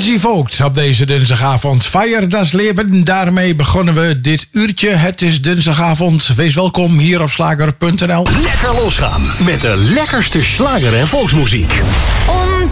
Hansi Vogt op deze dinsdagavond. Feier das Leben. Daarmee begonnen we dit uurtje. Het is dinsdagavond. Wees welkom hier op slager.nl. Lekker losgaan met de lekkerste slager en volksmuziek.